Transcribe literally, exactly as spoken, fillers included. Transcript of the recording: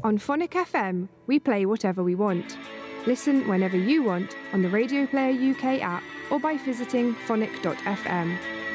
On Phonic F M, we play whatever we want. Listen whenever you want on the Radio Player U K app or by visiting phonic dot f m.